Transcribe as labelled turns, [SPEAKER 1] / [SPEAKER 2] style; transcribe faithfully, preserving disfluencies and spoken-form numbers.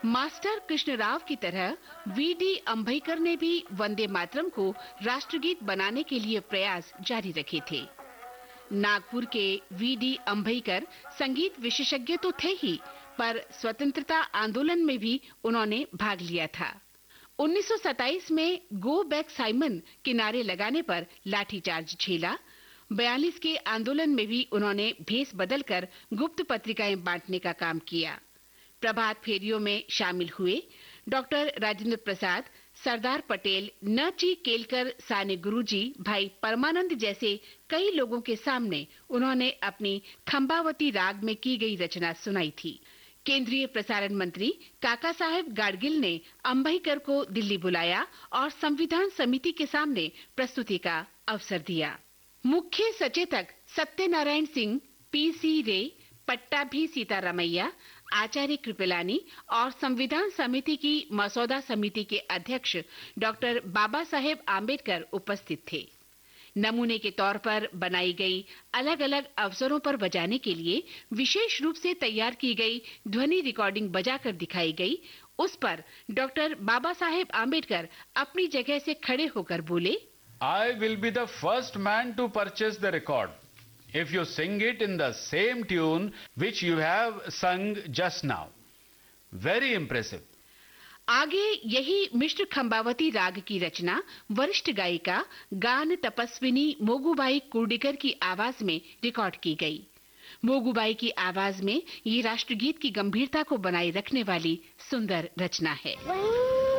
[SPEAKER 1] Master Krishnarao की तरह we D Ambedkar ने भी वंदे मातरम को राष्ट्रगीत बनाने के लिए प्रयास जारी रखे थे। नागपुर के वी डी अंबेडकर संगीत विशेषज्ञ तो थे ही, पर स्वतंत्रता आंदोलन में भी उन्होंने भाग लिया था। उन्नीस सौ सत्ताईस में गो बैक साइमन के नारे लगाने पर लाठीचार्ज झेला। बयालीस के आंदोलन में भी उन्होंने भेष बदलकर गुप्त पत्रिकाएं बांटने का काम किया। प्रभात फेरियों में शामिल हुए। डॉक्टर राजेंद्र प्रसाद, सरदार पटेल, नची केलकर साने गुरुजी, भाई परमानंद जैसे कई लोगों के सामने उन्होंने अपनी खंबावती राग में की गई रचना सुनाई थी। केंद्रीय प्रसारण मंत्री काका साहेब गाडगिल ने अंबेडकर को दिल्ली बुलाया और संविधान समिति के सामने प्रस्तुति का अवसर दिया। मुख्य सचेतक सत्यनारायण सिंह, पी सी रे, पट्टाभी सीतारामैया, आचार्य कृपलानी और संविधान समिति की मसौदा समिति के अध्यक्ष डॉक्टर बाबा साहेब आम्बेडकर उपस्थित थे। नमूने के तौर पर बनाई गई अलग-अलग अवसरों पर बजाने के लिए विशेष रूप से तैयार की गई ध्वनि रिकॉर्डिंग बजाकर दिखाई गई। उस पर डॉक्टर बाबा साहेब आम्बेडकर अपनी जगह से खड़े होकर बोले,
[SPEAKER 2] I will be the first man to purchase the record if you sing it in the same tune which you have sung just now. Very impressive.
[SPEAKER 1] आगे यही मिश्र खंबावती राग की रचना वरिष्ठ गायिका गान तपस्विनी मोगूबाई कुर्डीकर की आवाज में रिकॉर्ड की गई। मोगूबाई की आवाज में ये राष्ट्रगीत की गंभीरता को बनाए रखने वाली सुंदर रचना है।